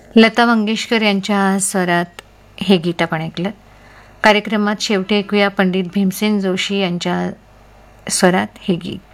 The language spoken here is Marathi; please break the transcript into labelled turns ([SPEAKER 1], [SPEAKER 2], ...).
[SPEAKER 1] लता मंगेशकर यांच्या स्वरात हे गीत आपण ऐकलं. कार्यक्रमात शेवटी ऐकूया पंडित भीमसेन जोशी यांच्या स्वरात हे गीत.